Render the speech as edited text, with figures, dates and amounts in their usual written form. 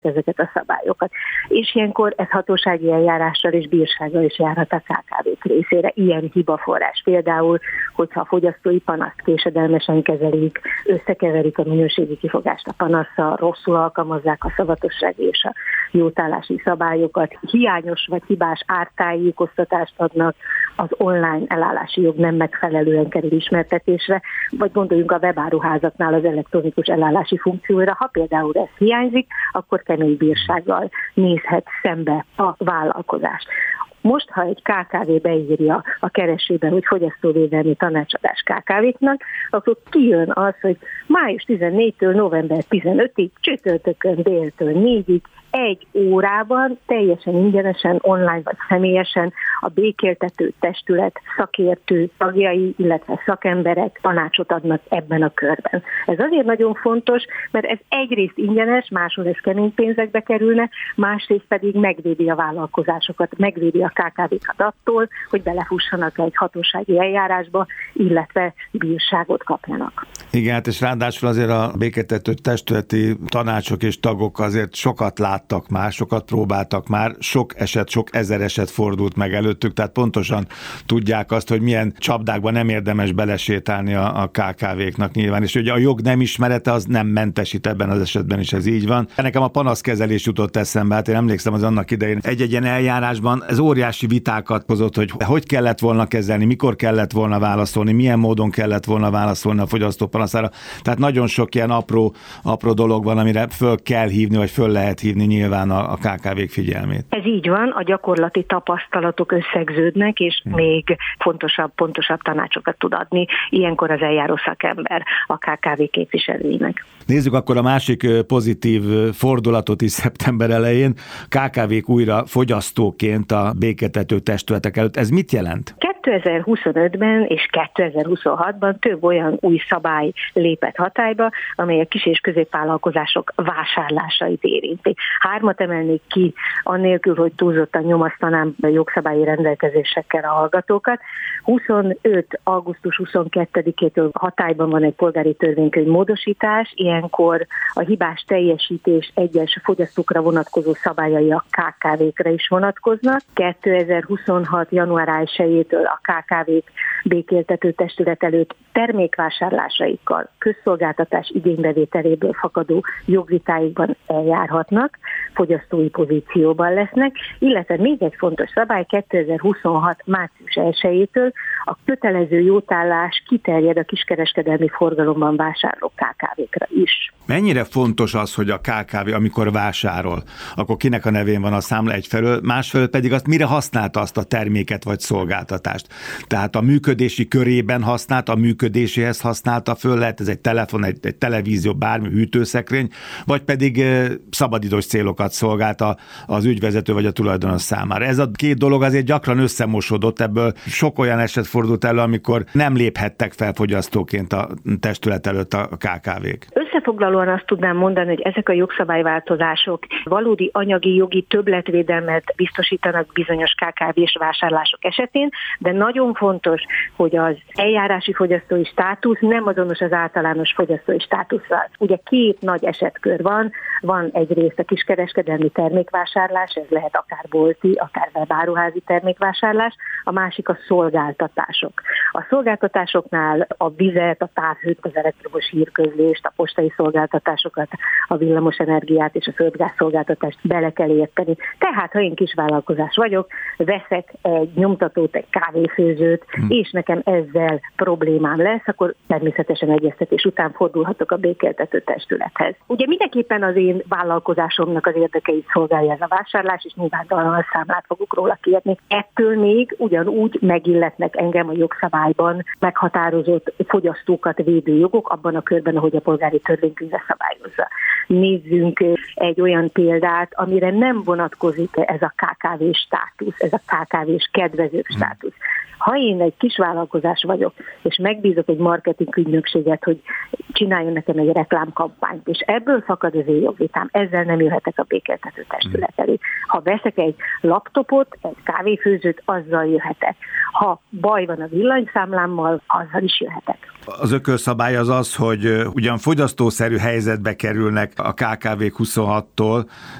ezeket a szabályokat. És ilyenkor ez hatósági eljárással és bírsággal is járhat a KKV-k részére. Ilyen hibaforrás például, hogyha a fogyasztói panaszt késedelmesen kezelik, összekeverik a minőségi kifogást a panasszal, rosszul alkalmazzák a szavatossági és a jótállási szabályokat, hiányos vagy hibás ártájékoztatást adnak, az online elállási jog nem megfelelően kerül ismertetésre, vagy gondoljunk a webáruházaknál az elektronikus elállási funkcióra. Ha például ez hiányzik, akkor kemény bírsággal nézhet szembe a vállalkozás. Most, ha egy KKV beírja a keresőbe, hogy fogyasztóvédelmi tanácsadás KKV-knak, akkor kijön az, hogy május 14-től november 15-ig, csütörtökön déltől 4-ig, 1 órában teljesen ingyenesen, online vagy személyesen a békéltető testület szakértő tagjai, illetve szakemberek tanácsot adnak ebben a körben. Ez azért nagyon fontos, mert ez egyrészt ingyenes, máshol ez kemény pénzekbe kerülne, másrészt pedig megvédi a vállalkozásokat, megvédi a KKV-kat attól, hogy belefussanak egy hatósági eljárásba, illetve bírságot kapjanak. Igen, hát és ráadásul azért a békéltető testületi tanácsok és tagok azért sokat láttak már, sokat próbáltak már, sok ezer eset fordult meg előttük, tehát pontosan tudják azt, hogy milyen csapdákban nem érdemes belesétálni a KKV-knak nyilván, és ugye a jog nem ismerete az nem mentesít, ebben az esetben is ez így van. Nekem a panaszkezelés jutott eszembe, hát én emlékszem az annak idején egy-egy ilyen eljárásban, ez óriási vitákat hozott, hogy kellett volna kezelni, mikor kellett volna válaszolni, milyen módon kellett volna válaszolni a fogyasztó panaszára. Tehát nagyon sok ilyen apró dolog van, amire föl kell hívni, vagy föl lehet hívni nyilván a KKV-k figyelmét. Ez így van, a gyakorlati tapasztalatok összegződnek, és még pontosabb tanácsokat tud adni ilyenkor az eljáró szakember a KKV képviselőinek. Nézzük akkor a másik pozitív fordulatot is szeptember elején. KKV-k újra fogyasztóként a békéltető testületek előtt. Ez mit jelent? 2025-ben és 2026-ban több olyan új szabály lépett hatályba, amely a kis- és középvállalkozások vásárlásait érinti. 3 emelnék ki, annélkül, hogy túlzottan nyomasztanám a jogszabályi rendelkezésekkel a hallgatókat. 25. augusztus 22-től hatályban van egy polgári törvénykönyv módosítás, ilyenkor a hibás teljesítés egyes fogyasztókra vonatkozó szabályai a KKV-kre is vonatkoznak. 2026. január 1-től a KKV-k békéltető testület előtt termékvásárlásaikkal, közszolgáltatás igénybevételéből fakadó jogvitáikban eljárhatnak, fogyasztói pozícióban lesznek, illetve még egy fontos szabály, 2026. március 1-től a kötelező jótállás kiterjed a kiskereskedelmi forgalomban vásárló KKV-kra is. Mennyire fontos az, hogy a KKV, amikor vásárol, akkor kinek a nevén van a számla egyfelől, másfelől pedig azt mire használta azt a terméket vagy szolgáltatást. Tehát a működési körében használta, a működéséhez használta föl, lehet ez egy telefon, egy televízió, bármi hűtőszekrény, vagy pedig szabadidős célokat szolgálta az ügyvezető vagy a tulajdonos számára. Ez a két dolog azért gyakran összemosódott, ebből sok olyan eset fordult elő, amikor nem léphettek fel fogyasztóként a testület előtt a KKV-k. Összefoglalóan azt tudnám mondani, hogy ezek a jogszabályváltozások valódi anyagi jogi többletvédelmet biztosítanak bizonyos KKV-s vásárlások esetén, de nagyon fontos, hogy az eljárási fogyasztói státusz nem azonos az általános fogyasztói státusszal. Ugye 2 nagy esetkör van egyrészt a kiskereskedelmi termékvásárlás, ez lehet akár bolti, akár webáruházi termékvásárlás, a másik a szolgáltatások. A szolgáltatásoknál a vizet, a távhőt, az elektromos hírközlést, a postai szolgáltatásokat, a villamos energiát és a földgáz szolgáltatást bele kell érteni. Tehát, ha én kisvállalkozás vagyok, veszek egy nyomtatót, egy kávéfőzőt, és nekem ezzel problémám lesz, akkor természetesen egyeztetés után fordulhatok a békéltető testülethez. Ugye mindenképpen az én vállalkozásomnak az érdekeit szolgálja ez a vásárlás, és nyilvánvalóan számlát fogok róla kérni. Ettől még ugyanúgy megilletnek engem a jogszabályban meghatározott fogyasztókat védő jogok abban a körben, ahogy a polgári törvénykönyv szabályozza. Nézzünk egy olyan példát, amire nem vonatkozik ez a KKV státusz, ez a KKV-s kedvezők státusz. Ha én egy kis vállalkozás vagyok, és megbízok egy marketing ügynökséget, hogy csináljon nekem egy reklámkampányt, és ebből fakad az én jogvitám, ezzel nem jöhetek a békéltető testület elé. Ha veszek egy laptopot, egy kávéfőzőt, azzal jöhetek. Ha baj van a villanyszámlámmal, azzal is jöhetek. Az ökölszabály az, hogy ugyan fogyasztószerű helyzetbe kerülnek a KKV-k 26-tól,